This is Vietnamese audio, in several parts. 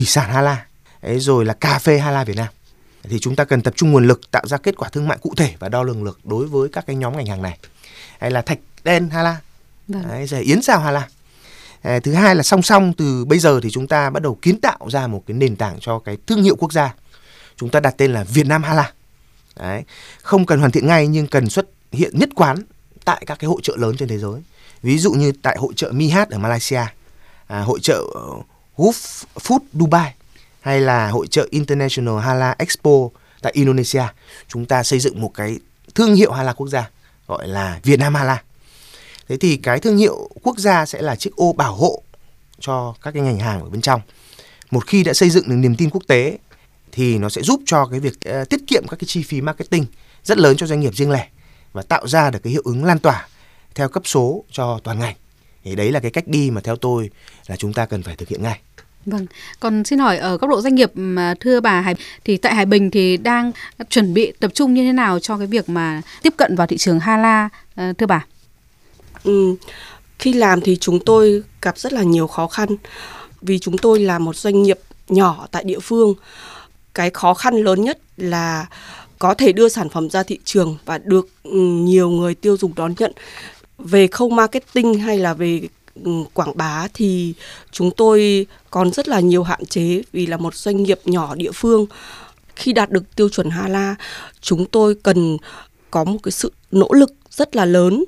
thủy sản Hà La, rồi là cà phê Hà La Việt Nam. Thì chúng ta cần tập trung nguồn lực tạo ra kết quả thương mại cụ thể và đo lường được đối với các cái nhóm ngành hàng này. Hay là thạch đen Hà La, rồi yến xào Hà La. Thứ hai là song song từ bây giờ thì chúng ta bắt đầu kiến tạo ra một cái nền tảng cho cái thương hiệu quốc gia. Chúng ta đặt tên là Việt Nam Hà La. Đấy. Không cần hoàn thiện ngay nhưng cần xuất hiện nhất quán tại các cái hội chợ lớn trên thế giới. Ví dụ như tại hội chợ Mihat ở Malaysia, hội chợ Gulf Food Dubai, hay là hội chợ International Halal Expo tại Indonesia. Chúng ta xây dựng một cái thương hiệu Halal quốc gia gọi là Việt Nam Halal. Thế thì cái thương hiệu quốc gia sẽ là chiếc ô bảo hộ cho các cái ngành hàng ở bên trong. Một khi đã xây dựng được niềm tin quốc tế thì nó sẽ giúp cho cái việc tiết kiệm các cái chi phí marketing rất lớn cho doanh nghiệp riêng lẻ và tạo ra được cái hiệu ứng lan tỏa theo cấp số cho toàn ngành. Thì đấy là cái cách đi mà theo tôi là chúng ta cần phải thực hiện ngay. Vâng, còn xin hỏi ở góc độ doanh nghiệp mà thưa bà Hải, thì tại Hải Bình thì đang chuẩn bị tập trung như thế nào cho cái việc mà tiếp cận vào thị trường Hala thưa bà? Khi làm thì chúng tôi gặp rất là nhiều khó khăn vì chúng tôi là một doanh nghiệp nhỏ tại địa phương. Cái khó khăn lớn nhất là có thể đưa sản phẩm ra thị trường và được nhiều người tiêu dùng đón nhận. Về khâu marketing hay là về quảng bá thì chúng tôi còn rất là nhiều hạn chế vì là một doanh nghiệp nhỏ địa phương. Khi đạt được tiêu chuẩn Hala, chúng tôi cần có một cái sự nỗ lực rất là lớn,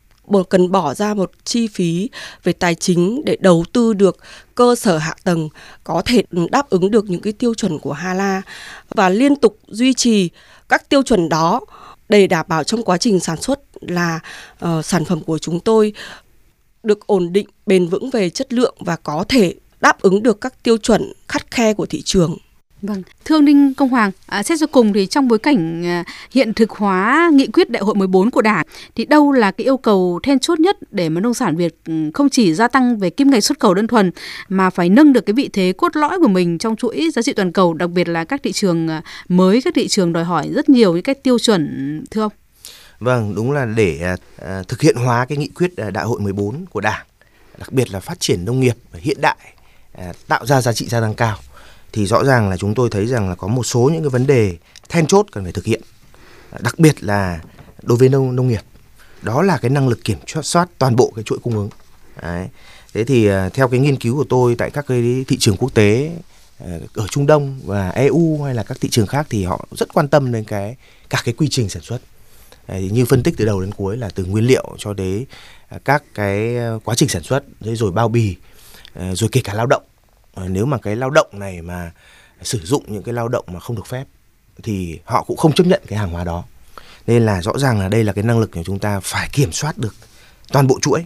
cần bỏ ra một chi phí về tài chính để đầu tư được cơ sở hạ tầng có thể đáp ứng được những cái tiêu chuẩn của Hala và liên tục duy trì các tiêu chuẩn đó để đảm bảo trong quá trình sản xuất là sản phẩm của chúng tôi được ổn định, bền vững về chất lượng và có thể đáp ứng được các tiêu chuẩn khắt khe của thị trường. Vâng, thưa ông Đinh Công Hoàng, xét cho cùng thì trong bối cảnh hiện thực hóa nghị quyết đại hội 14 của Đảng thì đâu là cái yêu cầu then chốt nhất để mà nông sản Việt không chỉ gia tăng về kim ngạch xuất khẩu đơn thuần mà phải nâng được cái vị thế cốt lõi của mình trong chuỗi giá trị toàn cầu, đặc biệt là các thị trường mới, các thị trường đòi hỏi rất nhiều những cái tiêu chuẩn, thưa ông? Vâng, đúng là để thực hiện hóa cái nghị quyết đại hội 14 của Đảng, đặc biệt là phát triển nông nghiệp hiện đại, tạo ra giá trị gia tăng cao, thì rõ ràng là chúng tôi thấy rằng là có một số những cái vấn đề then chốt cần phải thực hiện, đặc biệt là đối với nông nghiệp, đó là cái năng lực kiểm soát toàn bộ cái chuỗi cung ứng. Đấy. Thế thì theo cái nghiên cứu của tôi tại các cái thị trường quốc tế ở Trung Đông và EU hay là các thị trường khác thì họ rất quan tâm đến cả cái quy trình sản xuất. Đấy, như phân tích từ đầu đến cuối là từ nguyên liệu cho đến các cái quá trình sản xuất, rồi bao bì, rồi kể cả lao động. Nếu mà cái lao động này mà sử dụng những cái lao động mà không được phép thì họ cũng không chấp nhận cái hàng hóa đó. Nên là rõ ràng là đây là cái năng lực của chúng ta phải kiểm soát được toàn bộ chuỗi.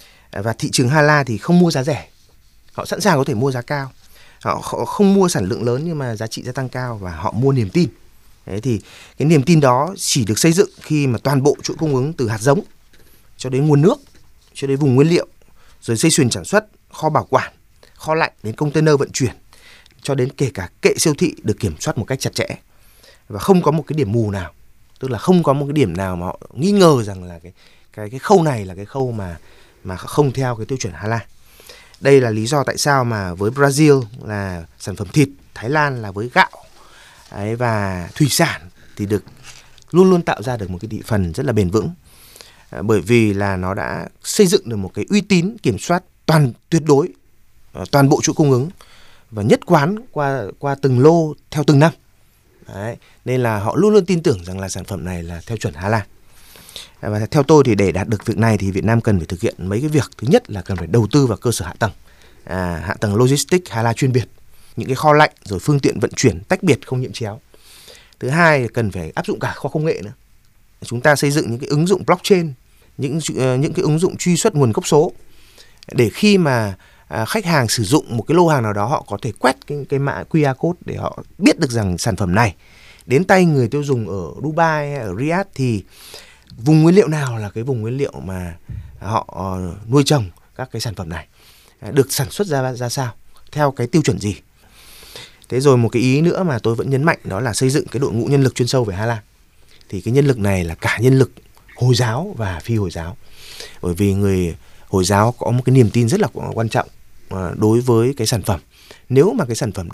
Và thị trường Hala thì không mua giá rẻ, họ sẵn sàng có thể mua giá cao. Họ không mua sản lượng lớn nhưng mà giá trị gia tăng cao, và họ mua niềm tin. Đấy, thì cái niềm tin đó chỉ được xây dựng khi mà toàn bộ chuỗi cung ứng từ hạt giống cho đến nguồn nước, cho đến vùng nguyên liệu, rồi dây chuyền sản xuất, kho bảo quản, kho lạnh đến container vận chuyển, cho đến kể cả kệ siêu thị được kiểm soát một cách chặt chẽ và không có một cái điểm mù nào, tức là không có một cái điểm nào mà họ nghi ngờ rằng là cái khâu này là cái khâu mà không theo cái tiêu chuẩn Hala. Đây là lý do tại sao mà với Brazil là sản phẩm thịt, Thái Lan là với gạo, đấy, và thủy sản thì được luôn luôn tạo ra được một cái thị phần rất là bền vững, bởi vì là nó đã xây dựng được một cái uy tín kiểm soát tuyệt đối toàn bộ chuỗi cung ứng và nhất quán qua từng lô theo từng năm. Đấy, nên là họ luôn luôn tin tưởng rằng là sản phẩm này là theo chuẩn Hala. Và theo tôi thì để đạt được việc này thì Việt Nam cần phải thực hiện mấy cái việc. Thứ nhất là cần phải đầu tư vào cơ sở hạ tầng logistics Hala chuyên biệt, những cái kho lạnh rồi phương tiện vận chuyển tách biệt không nhiễm chéo. Thứ hai là cần phải áp dụng cả kho công nghệ nữa. Chúng ta xây dựng những cái ứng dụng blockchain, những cái ứng dụng truy xuất nguồn gốc số để khi mà khách hàng sử dụng một cái lô hàng nào đó họ có thể quét cái mã QR code để họ biết được rằng sản phẩm này đến tay người tiêu dùng ở Dubai hay ở Riyadh thì vùng nguyên liệu nào là cái vùng nguyên liệu mà họ nuôi trồng các cái sản phẩm này, được sản xuất ra sao, theo cái tiêu chuẩn gì. Thế rồi một cái ý nữa mà tôi vẫn nhấn mạnh đó là xây dựng cái đội ngũ nhân lực chuyên sâu về Hala. Thì cái nhân lực này là cả nhân lực Hồi giáo và phi Hồi giáo. Bởi vì người Hồi giáo có một cái niềm tin rất là quan trọng đối với cái sản phẩm. Nếu mà cái sản phẩm